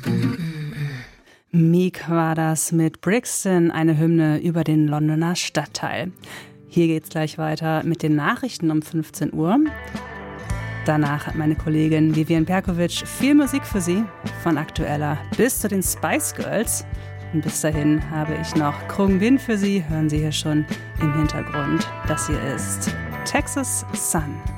Meek war das mit Brixton, eine Hymne über den Londoner Stadtteil. Hier geht's gleich weiter mit den Nachrichten um 15 Uhr. Danach hat meine Kollegin Vivian Perkovic viel Musik für Sie, von Aktueller bis zu den Spice Girls. Und bis dahin habe ich noch Krung Bin für Sie, hören Sie hier schon im Hintergrund. Das hier ist Texas Sun.